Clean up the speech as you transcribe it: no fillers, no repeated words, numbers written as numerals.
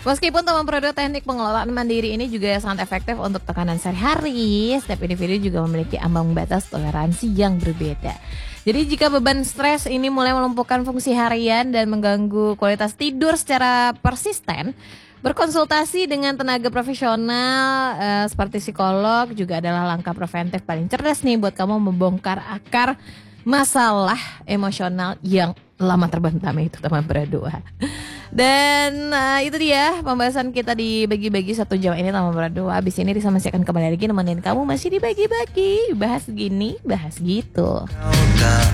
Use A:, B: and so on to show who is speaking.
A: Meskipun teman produk teknik pengelolaan mandiri ini juga sangat efektif untuk tekanan sehari-hari, setiap individu juga memiliki ambang batas toleransi yang berbeda. Jadi jika beban stres ini mulai melumpuhkan fungsi harian dan mengganggu kualitas tidur secara persisten, berkonsultasi dengan tenaga profesional seperti psikolog juga adalah langkah preventif paling cerdas nih buat kamu membongkar akar masalah emosional yang lama terbentam itu teman berdua. Dan itu dia pembahasan kita di bagi-bagi 1 jam ini teman berdua. Abis ini Risa masih akan kembali lagi nemenin kamu masih dibagi-bagi, bahas gini, bahas gitu.